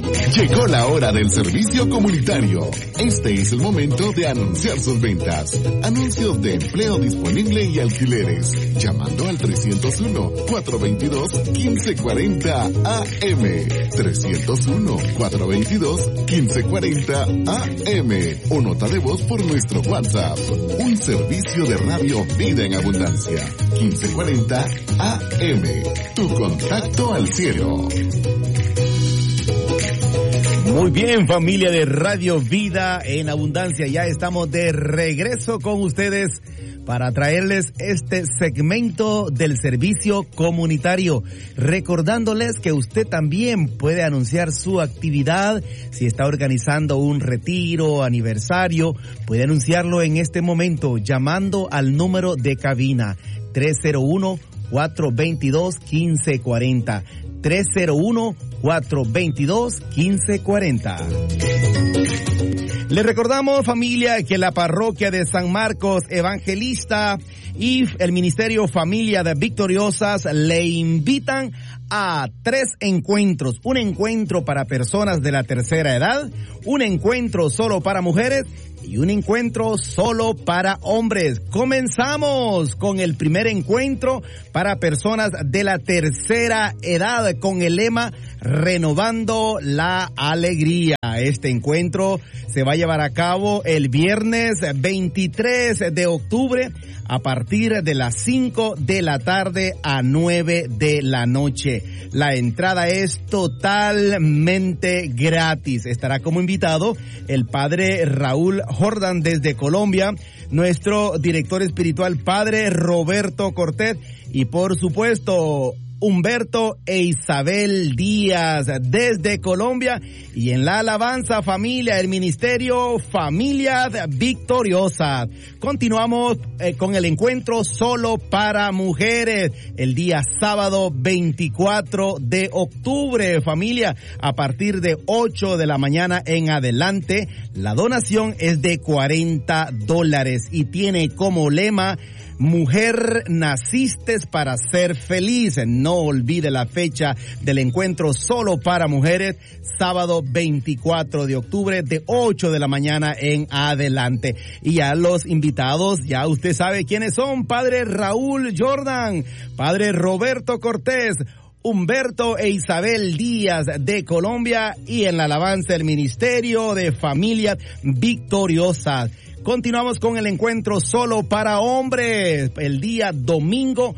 Llegó la hora del servicio comunitario. Este es el momento de anunciar sus ventas. Anuncios de empleo disponible y alquileres. Llamando al 301-422-1540 AM. 301-422-1540 AM. O nota de voz por nuestro WhatsApp. Un servicio de radio Vida en Abundancia. 1540 AM. Tu contacto al cielo. Muy bien, familia de Radio Vida en Abundancia, ya estamos de regreso con ustedes para traerles este segmento del servicio comunitario, recordándoles que usted también puede anunciar su actividad. Si está organizando un retiro, aniversario, puede anunciarlo en este momento llamando al número de cabina 301-422-1540. 301-422-1540. Les recordamos, familia, que la parroquia de San Marcos Evangelista y el Ministerio Familia de Victoriosas le invitan a 3 encuentros. Un encuentro para personas de la tercera edad, un encuentro solo para mujeres y un encuentro solo para hombres. Comenzamos con el primer encuentro para personas de la tercera edad con el lema Renovando la Alegría. Este encuentro se va a llevar a cabo el viernes 23 de octubre a partir de las 5 de la tarde a 9 de la noche. La entrada es totalmente gratis. Estará como invitado el padre Raúl Jordan desde Colombia, nuestro director espiritual padre Roberto Cortés y por supuesto Humberto e Isabel Díaz desde Colombia, y en la alabanza familia, el ministerio Familias Victoriosas. Continuamos con el encuentro solo para mujeres el día sábado 24 de octubre, familia, a partir de 8 de la mañana en adelante. La donación es de $40 y tiene como lema Mujer, naciste para ser feliz. No olvide la fecha del encuentro solo para mujeres, sábado 24 de octubre de 8 de la mañana en adelante. Y ya los invitados, ya usted sabe quiénes son: Padre Raúl Jordan, Padre Roberto Cortés, Humberto e Isabel Díaz de Colombia, y en la alabanza el Ministerio de Familias Victoriosas. Continuamos con el encuentro solo para hombres el día domingo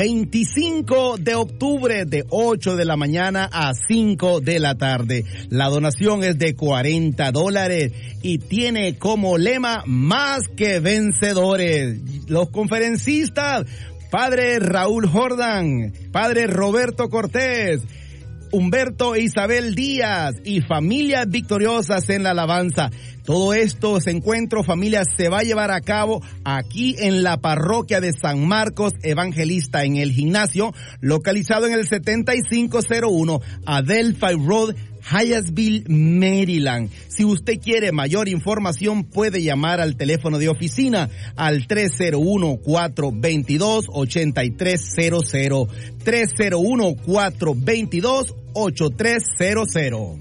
25 de octubre de 8 de la mañana a 5 de la tarde. La donación es de $40 y tiene como lema Más que vencedores. Los conferencistas: Padre Raúl Jordan, Padre Roberto Cortés, Humberto e Isabel Díaz y Familias Victoriosas en la alabanza. Todo esto, ese encuentro, familia, se va a llevar a cabo aquí en la parroquia de San Marcos Evangelista, en el gimnasio, localizado en el 7501 Adelphi Road, Hyattsville, Maryland. Si usted quiere mayor información, puede llamar al teléfono de oficina al 301-422-8300. 301-422-8300.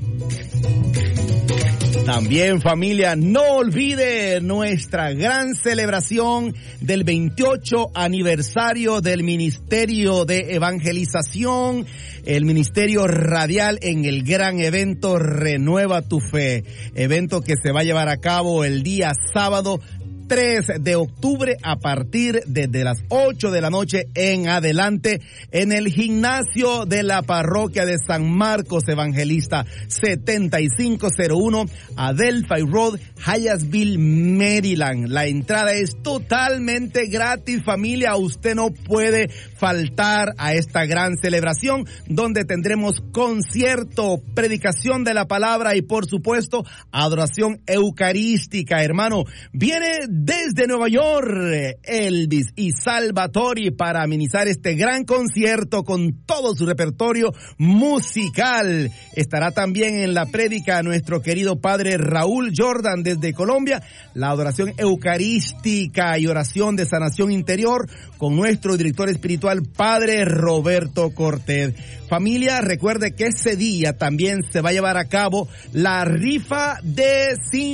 También, familia, no olvide nuestra gran celebración del 28 aniversario del Ministerio de Evangelización, el Ministerio Radial, en el gran evento Renueva tu Fe, evento que se va a llevar a cabo el día sábado 3 de octubre a partir de las 8 de la noche en adelante en el gimnasio de la parroquia de San Marcos Evangelista, 7501 Adelphi Road, Hyattsville, Maryland. La entrada es totalmente gratis, familia. Usted no puede faltar a esta gran celebración donde tendremos concierto, predicación de la palabra y por supuesto adoración eucarística. Hermano, viene desde Nueva York, Elvis y Salvatore, para amenizar este gran concierto con todo su repertorio musical. Estará también en la prédica nuestro querido padre Raúl Jordan desde Colombia, la adoración eucarística y oración de sanación interior con nuestro director espiritual padre Roberto Cortés. Familia, recuerde que ese día también se va a llevar a cabo la rifa de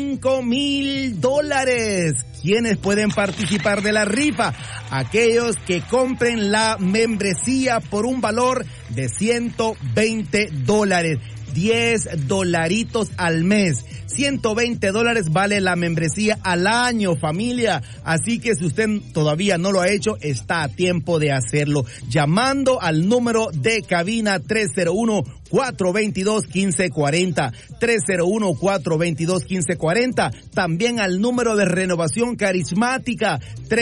$5,000. ¿Quiénes pueden participar de la rifa? Aquellos que compren la membresía por un valor de $120. $10 al mes. $120 vale la membresía al año, familia. Así que si usted todavía no lo ha hecho, está a tiempo de hacerlo. Llamando al número de cabina 301-422-1540. 301-422-1540. También al número de renovación carismática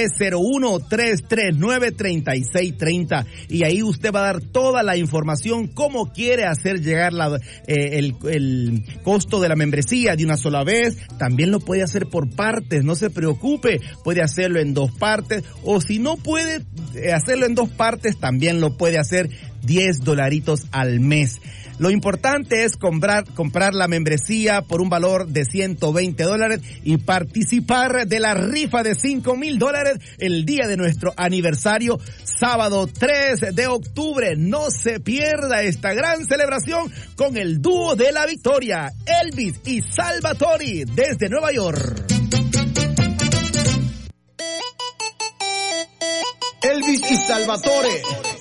301-339-3630. Y ahí usted va a dar toda la información, cómo quiere hacer llegar el costo de la membresía de una sola vez. También lo puede hacer por partes, no se preocupe, puede hacerlo en 2 partes, o si no puede hacerlo en 2 partes, también lo puede hacer $10 al mes. Lo importante es comprar la membresía por un valor de $120 y participar de la rifa de $5,000 el día de nuestro aniversario, sábado 3 de octubre. No se pierda esta gran celebración con el dúo de la victoria, Elvis y Salvatore, desde Nueva York. Elvis y Salvatore.